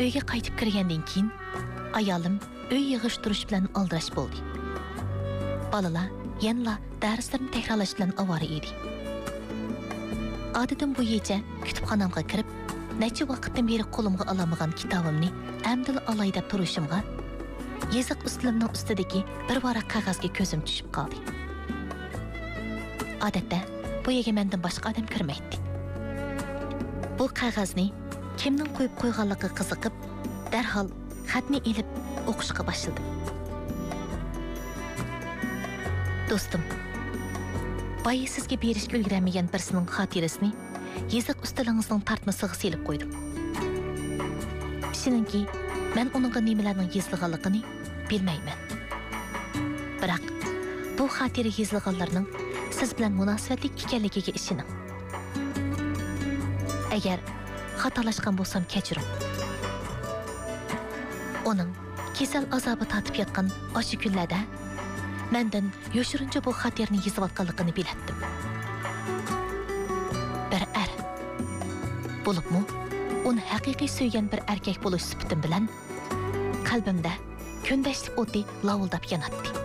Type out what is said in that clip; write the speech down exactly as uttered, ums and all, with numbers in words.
Uyga qaytib kirgandan keyin ayolim uy yig'ishtirish bilan aldirash bo'ldi. Balalar yanla darslarni takrorlash bilan avora edi. Odatim bo'yicha kutubxonamga kirib, necha vaqtdan beri qo'limga olamagan kitobimni amdil olay deb turishimga yeziq ustilimning ustidagi bir varaq qog'ozga ko'zim tushib qoldi. Odatda bu yerga mendan boshqa odam kirmaydi. Bu qog'ozni kimning qo'yib qo'yganligiga qiziqib, darhol xatni ilib o'qishga boshladim. Do'stim, boya sizga berishga ulgurmagan birisining xotirasini yeziq ustilingizning tartmasiga selib qo'ydim. Shuninki, men uningga nimalarning yozilganligini bilmayman. Biroq bu xotira yozilganlarning siz bilan munosabatli ekanligiga ishoning. Agar xatolashgan bo'lsam kechiring. Uning kasal azobi tatib yotgan o'sha kunlarda mendan yoshirincha bu xotirani yozayotganligini bilatdim. Bir er bo'libmi, uni haqiqiy suygan bir erkak bo'lish sifatim bilan qalbimda kundashlik o'ti lovuldab yonatdi.